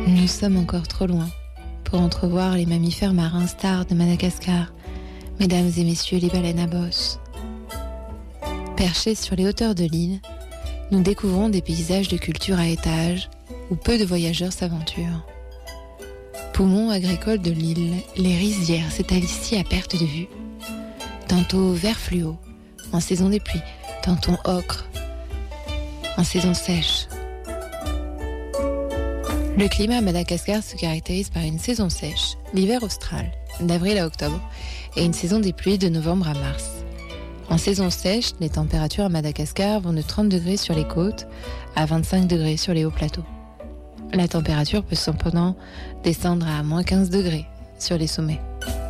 Nous sommes encore trop loin pour entrevoir les mammifères marins stars de Madagascar, mesdames et messieurs les baleines à bosse. Perchés sur les hauteurs de l'île, nous découvrons des paysages de culture à étages où peu de voyageurs s'aventurent. Poumon agricole de l'île, les rizières s'étalent ici à perte de vue. Tantôt vert fluo, en saison des pluies, tantôt ocre, en saison sèche. Le climat à Madagascar se caractérise par une saison sèche, l'hiver austral, d'avril à octobre, et une saison des pluies de novembre à mars. En saison sèche, les températures à Madagascar vont de 30 degrés sur les côtes à 25 degrés sur les hauts plateaux. La température peut cependant descendre à moins 15 degrés sur les sommets.